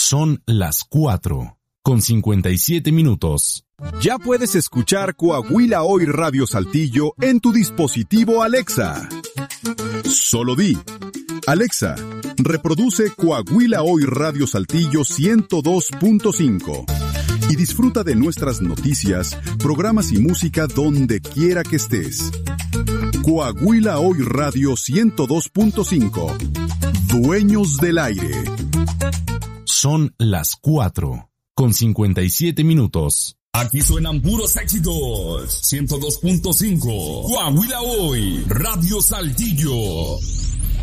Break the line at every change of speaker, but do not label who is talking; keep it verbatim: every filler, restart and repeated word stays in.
Son las cuatro, con cincuenta y siete minutos.
Ya puedes escuchar Coahuila Hoy Radio Saltillo en tu dispositivo Alexa. Solo di: Alexa, reproduce Coahuila Hoy Radio Saltillo ciento dos punto cinco y disfruta de nuestras noticias, programas y música donde quiera que estés. Coahuila Hoy Radio ciento dos punto cinco. Dueños del aire.
Son las cuatro, con cincuenta y siete minutos.
Aquí suenan puros éxitos. ciento dos punto cinco. Coahuila Hoy, Radio Saltillo.